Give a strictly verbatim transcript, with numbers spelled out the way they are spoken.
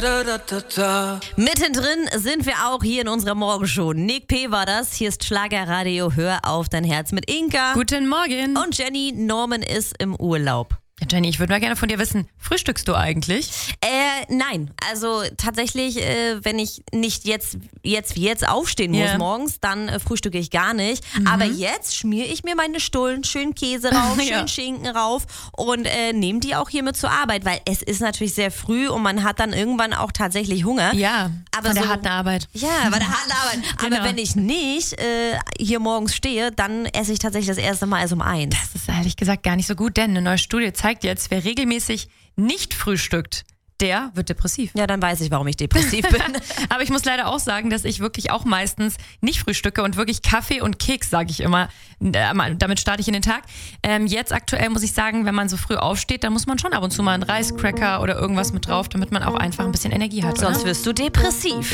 Mittendrin sind wir auch hier in unserer Morgenshow. Nick P. war das. Hier ist Schlagerradio. Hör auf dein Herz mit Inka. Guten Morgen. Und Jenny. Norman ist im Urlaub. Ja, Jenny, ich würde mal gerne von dir wissen, frühstückst du eigentlich? Äh, nein. Also tatsächlich, äh, wenn ich nicht jetzt, jetzt wie jetzt aufstehen muss Yeah. morgens, dann äh, frühstücke ich gar nicht. Mhm. Aber jetzt schmiere ich mir meine Stullen, schön Käse rauf, schön Ja. Schinken rauf und äh, nehme die auch hier mit zur Arbeit, weil es ist natürlich sehr früh und man hat dann irgendwann auch tatsächlich Hunger. Ja, aber von der so, harten Arbeit. Ja, bei der harten Arbeit. Genau. Aber wenn ich nicht äh, hier morgens stehe, dann esse ich tatsächlich das erste Mal erst um eins. Das ist ehrlich gesagt gar nicht so gut, denn eine neue Studie zeigt jetzt, wer regelmäßig nicht frühstückt, der wird depressiv. Ja, dann weiß ich, warum ich depressiv bin. Aber ich muss leider auch sagen, dass ich wirklich auch meistens nicht frühstücke und wirklich Kaffee und Keks, sage ich immer. Damit starte ich in den Tag. Ähm, jetzt aktuell muss ich sagen, wenn man so früh aufsteht, dann muss man schon ab und zu mal einen Reiscracker oder irgendwas mit drauf, damit man auch einfach ein bisschen Energie hat. Sonst oder? wirst du depressiv.